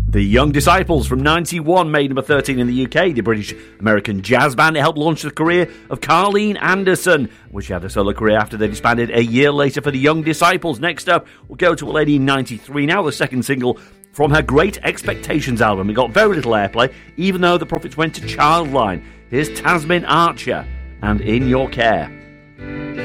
The Young Disciples from 91 made number 13 in the UK. The British-American jazz band. It helped launch the career of Carleen Anderson, which had a solo career after they disbanded a year later for the Young Disciples. Next up, we'll go to a lady in 93 now, the second single from her Great Expectations album. It got very little airplay, even though the profits went to Childline. Here's Tasmin Archer and In Your Care.